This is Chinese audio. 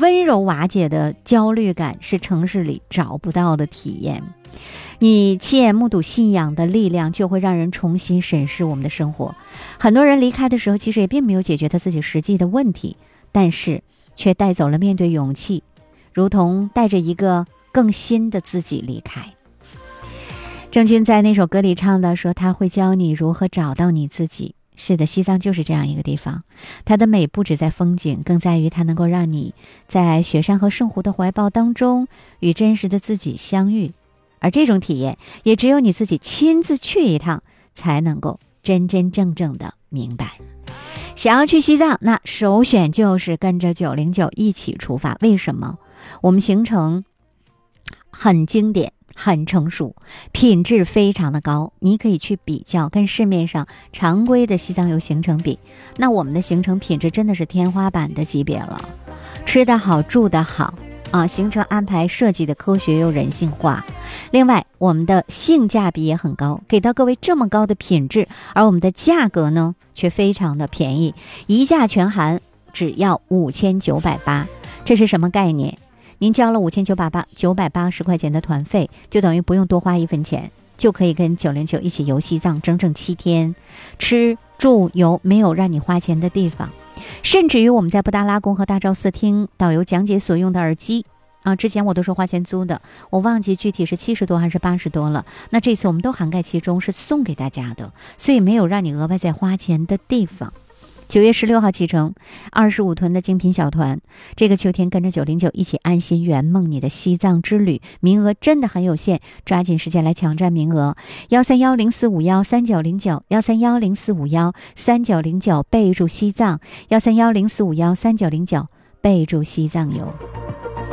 温柔瓦解的焦虑感是城市里找不到的体验。你亲眼目睹信仰的力量，就会让人重新审视我们的生活。很多人离开的时候，其实也并没有解决他自己实际的问题，但是却带走了面对勇气，如同带着一个更新的自己离开。郑钧在那首歌里唱的说，他会教你如何找到你自己。是的，西藏就是这样一个地方，它的美不止在风景，更在于它能够让你在雪山和圣湖的怀抱当中与真实的自己相遇，而这种体验也只有你自己亲自去一趟才能够真真正正的明白。想要去西藏，那首选就是跟着909一起出发。为什么？我们行程很经典，很成熟，品质非常的高，你可以去比较，跟市面上常规的西藏游行程比，那我们的行程品质真的是天花板的级别了。吃得好，住得好啊，行程安排设计的科学又人性化。另外，我们的性价比也很高，给到各位这么高的品质，而我们的价格呢却非常的便宜，一价全含，只要5980。这是什么概念？您交了5980块钱的团费，就等于不用多花1分钱，就可以跟909一起游西藏整整7天，吃住游没有让你花钱的地方。甚至于我们在布达拉宫和大昭寺听导游讲解所用的耳机啊，之前我都是花钱租的，我忘记具体是70多还是80多了，那这次我们都涵盖其中，是送给大家的，所以没有让你额外再花钱的地方。9月16号启程，25屯的精品小团，这个秋天跟着909一起安心圆梦你的西藏之旅，名额真的很有限，抓紧时间来抢占名额。13104513909，13104513909，备注西藏，13104513909，备注西藏游。